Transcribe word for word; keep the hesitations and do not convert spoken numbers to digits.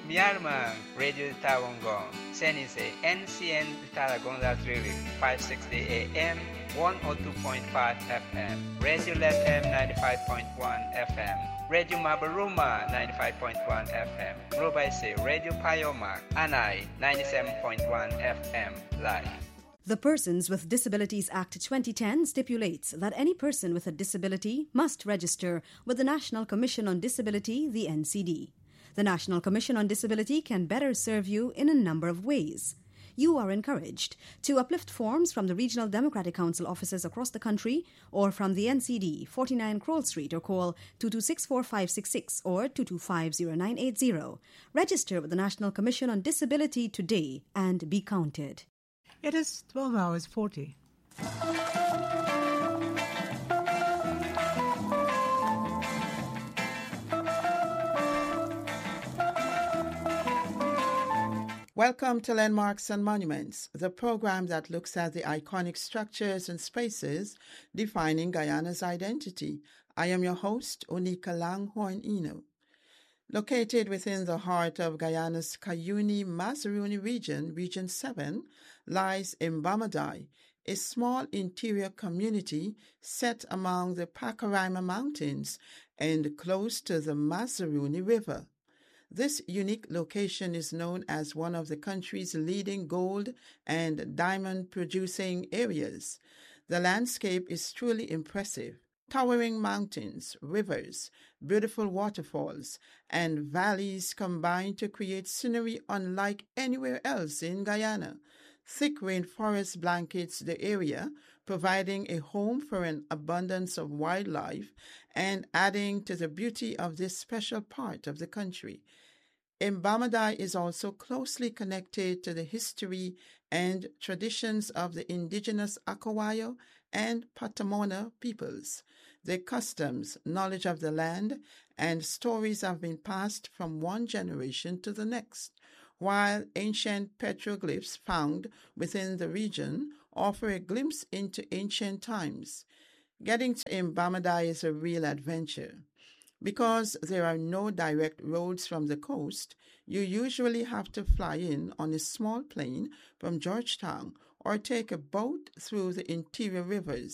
Myanmar, Radio Tawangong, Senise, N C N Taragon Latrili, five sixty A M, one oh two point five F M, Radio Let M ninety-five point one F M, Radio Mabaruma ninety-five point one F M, Robaise, Radio Payoma, Anai ninety-seven point one F M, live. The Persons with Disabilities Act twenty ten stipulates that any person with a disability must register with the National Commission on Disability, the N C D. The National Commission on Disability can better serve you in a number of ways. You are encouraged to uplift forms from the Regional Democratic Council offices across the country or from the N C D, forty-nine Kroll Street, or call two two six four five six six or two two five zero nine eight zero. Register with the National Commission on Disability today and be counted. It is twelve hours forty. Welcome to Landmarks and Monuments, the program that looks at the iconic structures and spaces defining Guyana's identity. I am your host, Onika Langhorne Eno. Located within the heart of Guyana's Cuyuni-Mazaruni region, Region seven, lies Mbamadai, a small interior community set among the Pacaraima Mountains and close to the Mazaruni River. This unique location is known as one of the country's leading gold and diamond-producing areas. The landscape is truly impressive. Towering mountains, rivers, beautiful waterfalls, and valleys combine to create scenery unlike anywhere else in Guyana. Thick rainforest blankets the area, providing a home for an abundance of wildlife and adding to the beauty of this special part of the country. Mbamadai is also closely connected to the history and traditions of the indigenous Akawayo and Patamona peoples. Their customs, knowledge of the land, and stories have been passed from one generation to the next, while ancient petroglyphs found within the region offer a glimpse into ancient times. Getting to Mbamadai is a real adventure. Because there are no direct roads from the coast, you usually have to fly in on a small plane from Georgetown or take a boat through the interior rivers.